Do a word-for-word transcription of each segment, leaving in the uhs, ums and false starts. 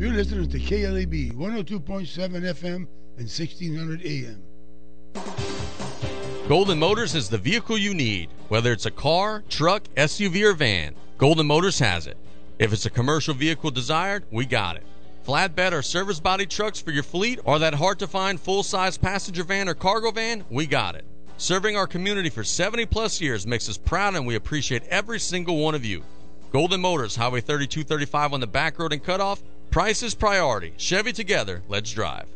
You're listening to K L A B one oh two point seven F M and sixteen hundred A M. Golden Motors is the vehicle you need. Whether it's a car, truck, S U V, or van, Golden Motors has it. If it's a commercial vehicle desired, we got it. Flatbed or service body trucks for your fleet, or that hard-to-find full-size passenger van or cargo van, we got it. Serving our community for seventy plus years makes us proud, and we appreciate every single one of you. Golden Motors, Highway thirty-two thirty-five on the back road and cutoff. Price is priority. Chevy together. Let's drive.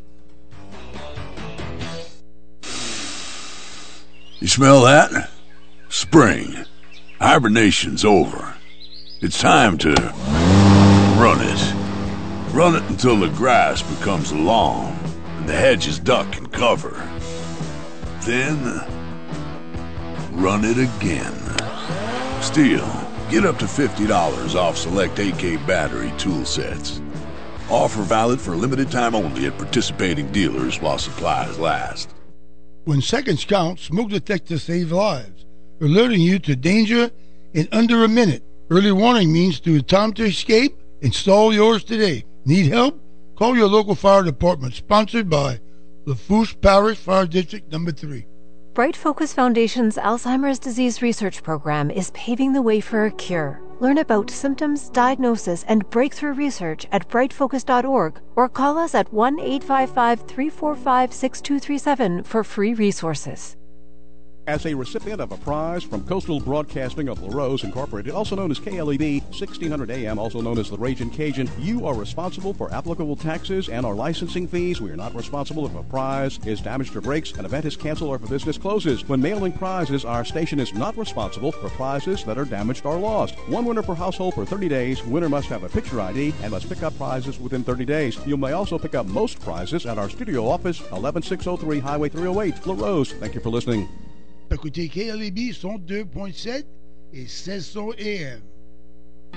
You smell that? Spring. Hibernation's over. It's time to run it. Run it until the grass becomes long and the hedges duck and cover. Then, run it again. Steel, get up to fifty dollars off select A K battery tool sets. Offer valid for a limited time only at participating dealers while supplies last. When seconds count, smoke detectors save lives, alerting you to danger in under a minute. Early warning means to time to escape. Install yours today. Need help? Call your local fire department. Sponsored by Lafourche Parish Fire District Number three. Bright Focus Foundation's Alzheimer's Disease Research Program is paving the way for a cure. Learn about symptoms, diagnosis, and breakthrough research at bright focus dot org or call us at one eight five five, three four five, six two three seven for free resources. As a recipient of a prize from Coastal Broadcasting of LaRose Incorporated, also known as K L E B sixteen hundred A M, also known as the Ragin' Cajun, you are responsible for applicable taxes and our licensing fees. We are not responsible if a prize is damaged or breaks, an event is canceled, or if a business closes. When mailing prizes, our station is not responsible for prizes that are damaged or lost. One winner per household for thirty days. Winner must have a picture I D and must pick up prizes within thirty days. You may also pick up most prizes at our studio office, eleven six oh three Highway three oh eight, LaRose. Thank you for listening. Écoutez K L A B cent deux point sept et seize cents A M.